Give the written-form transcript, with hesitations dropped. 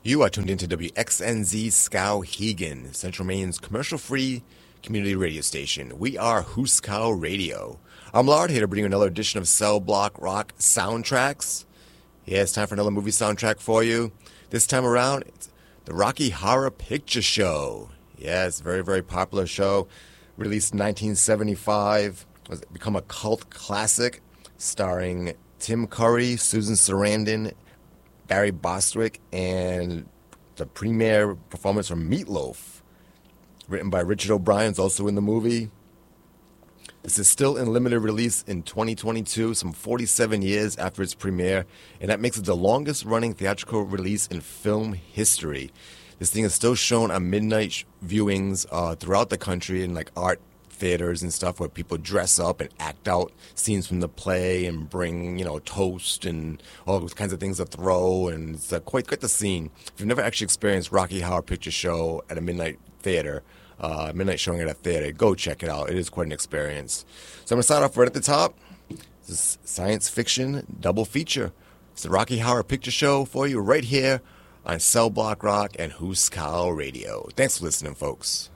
You are tuned into WXNZ Skowhegan, Central Maine's commercial-free community radio station. We are Huskow Radio. I'm Lard, here to bring you another edition of Cell Block Rock Soundtracks. Yeah, it's time for another movie soundtrack for you. This time around, it's the Rocky Horror Picture Show. Yeah, it's a very, very popular show. Released in 1975. It's become a cult classic, starring Tim Curry, Susan Sarandon, Barry Bostwick, and the premiere performance from Meatloaf, written by Richard O'Brien, is also in the movie. This is still in limited release in 2022, some 47 years after its premiere, and that makes it the longest-running theatrical release in film history. This thing is still shown on midnight viewings throughout the country in like art theaters and stuff where people dress up and act out scenes from the play and bring, toast and all those kinds of things to throw, and it's quite the scene. If you've never actually experienced Rocky Horror Picture Show at a midnight theater, midnight showing at a theater, go check it out. It is quite an experience. So I'm going to start off right at the top. This is science fiction double feature. It's the Rocky Horror Picture Show for you right here on Cell Block Rock and Huskow Radio. Thanks for listening, folks.